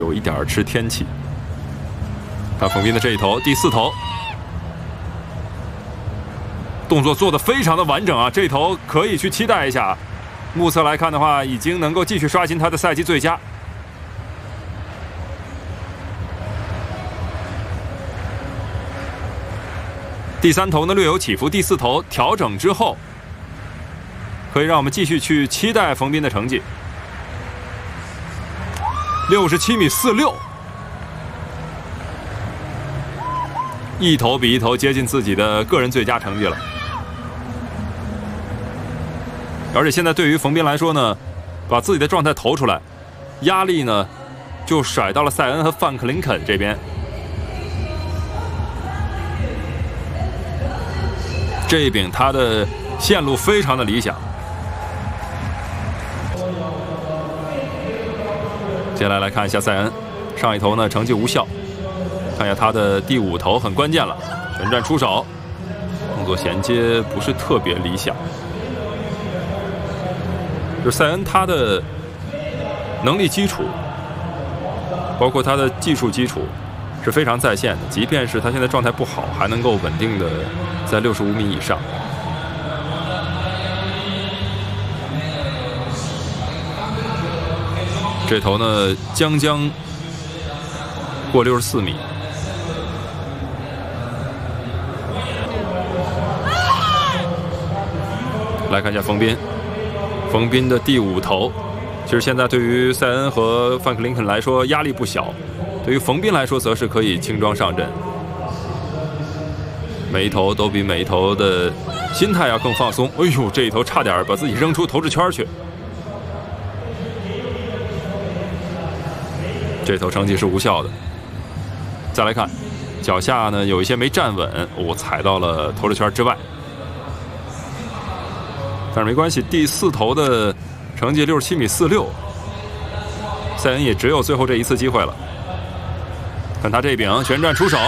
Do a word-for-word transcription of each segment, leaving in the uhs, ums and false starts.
有一点吃天气。看冯斌的这一投，第四投，动作做得非常的完整啊！这一投可以去期待一下。目测来看的话，已经能够继续刷新他的赛季最佳。第三投呢略有起伏，第四投调整之后，可以让我们继续去期待冯斌的成绩。六十七米四六，一投比一投接近自己的个人最佳成绩了。而且现在对于冯斌来说呢，把自己的状态投出来，压力呢就甩到了塞恩和范克林肯这边。这一柄他的线路非常的理想。接下来来看一下塞恩，上一投呢成绩无效，看一下他的第五投很关键了，旋转出手，动作衔接不是特别理想。就塞恩他的能力基础，包括他的技术基础是非常在线的，即便是他现在状态不好，还能够稳定的在六十五米以上。这头呢将将过六十四米。来看一下冯斌，冯斌的第五投，其实现在对于塞恩和范克林肯来说压力不小，对于冯斌来说则是可以轻装上阵。每一投都比每一投的心态要更放松。哎呦，这一投差点把自己扔出投掷圈去。这头成绩是无效的。再来看，脚下呢有一些没站稳，我、哦、踩到了投掷圈之外。但是没关系，第四投的成绩六十七米四六，塞恩也只有最后这一次机会了。看他这柄旋转出手，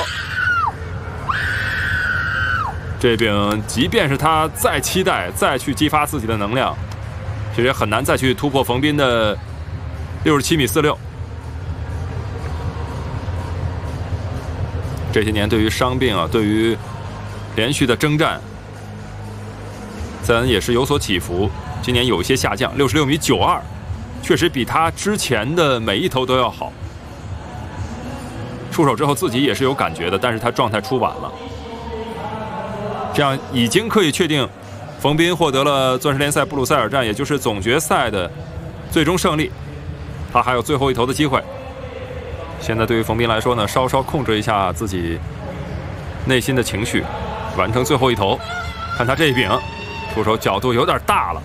这柄即便是他再期待、再去激发自己的能量，其实也很难再去突破冯斌的六十七米四六。这些年对于伤病啊，对于连续的征战，塞恩也是有所起伏。今年有一些下降，六十六米九二，确实比他之前的每一投都要好。出手之后自己也是有感觉的，但是他状态出晚了。这样已经可以确定，冯斌获得了钻石联赛布鲁塞尔站，也就是总决赛的最终胜利。他还有最后一投的机会。现在对于冯斌来说呢，稍稍控制一下自己内心的情绪，完成最后一投。看他这一柄，出手角度有点大了。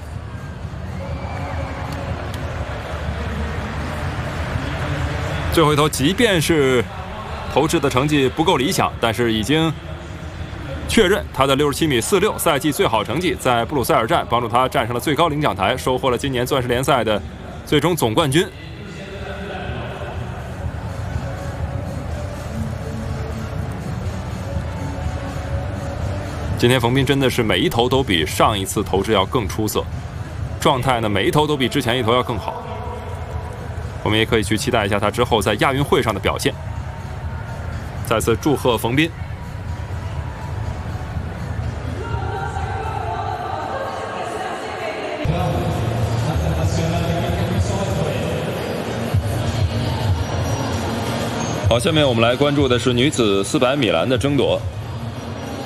最后一投，即便是投掷的成绩不够理想，但是已经确认他的六十七米四六赛季最好成绩，在布鲁塞尔站帮助他站上了最高领奖台，收获了今年钻石联赛的最终总冠军。今天冯斌真的是每一投都比上一次投掷要更出色，状态呢每一投都比之前一投要更好。我们也可以去期待一下他之后在亚运会上的表现。再次祝贺冯斌。好，下面我们来关注的是女子四百米栏的争夺。